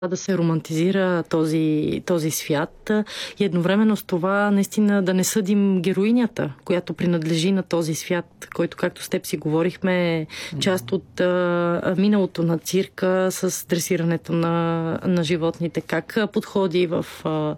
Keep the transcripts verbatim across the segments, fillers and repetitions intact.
да се романтизира този, този свят и едновременно с това наистина да не съдим героинята, която принадлежи на този свят, който, както с теб си говорихме, е част от а, миналото на цирка с дресирането на, на животните. Как подходи в а,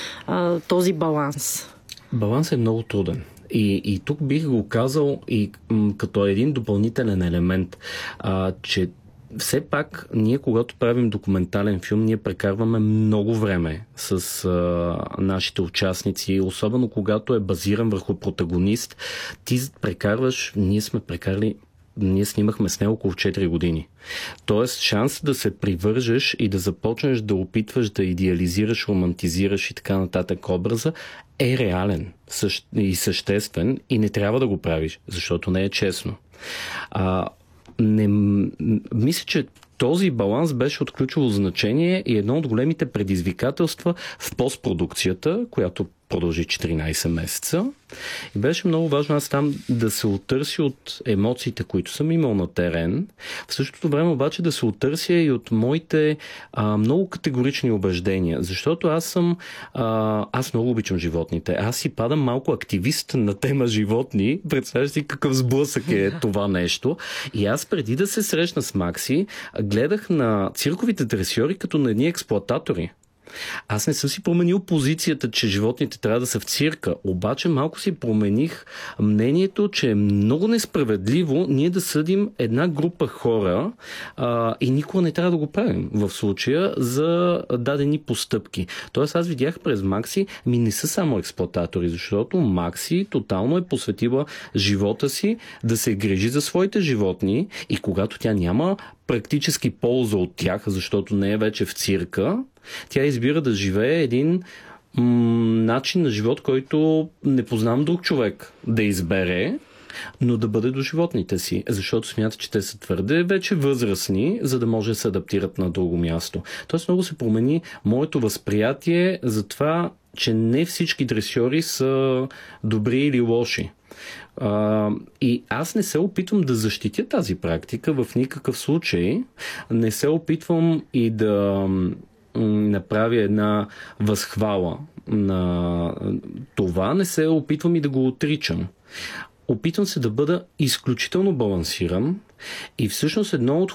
а, този баланс? Баланс е много труден. И, и тук бих го казал и м, като един допълнителен елемент, а, че все пак, ние когато правим документален филм, ние прекарваме много време с а, нашите участници, особено когато е базиран върху протагонист. Ти прекарваш, ние сме прекарали, ние снимахме с него около четири години. Тоест, шанс да се привържеш и да започнеш да опитваш да идеализираш, романтизираш и така нататък образа е реален и съществен и не трябва да го правиш, защото не е честно. А, Не, мисля, че този баланс беше от ключово значение и едно от големите предизвикателства в постпродукцията, която продължи четиринайсет месеца. И беше много важно аз там да се отърси от емоциите, които съм имал на терен. В същото време обаче да се отърся и от моите а, много категорични убеждения. Защото аз съм... А, аз много обичам животните. Аз си падам малко активист на тема животни. Представяш си какъв сблъсък е това нещо. И аз преди да се срещна с Макси, гледах на цирковите дресьори като на едни експлоататори. Аз не съм си променил позицията, че животните трябва да са в цирка, обаче малко си промених мнението, че е много несправедливо ние да съдим една група хора а, и никога не трябва да го правим в случая за дадени постъпки. Тоест аз видях през Макси, ми не са само експлоататори, защото Макси тотално е посветила живота си да се грижи за своите животни и когато тя няма практически полза от тях, защото не е вече в цирка, тя избира да живее един м- начин на живот, който не познам друг човек да избере, но да бъде до животните си, защото смята, че те са твърде вече възрастни, за да може да се адаптират на друго място. Тоест много се промени моето възприятие за това, че не всички дресьори са добри или лоши. Uh, и аз не се опитвам да защитя тази практика в никакъв случай. Не се опитвам и да направя една възхвала на това. Не се опитвам и да го отричам. Опитвам се да бъда изключително балансиран и всъщност едно от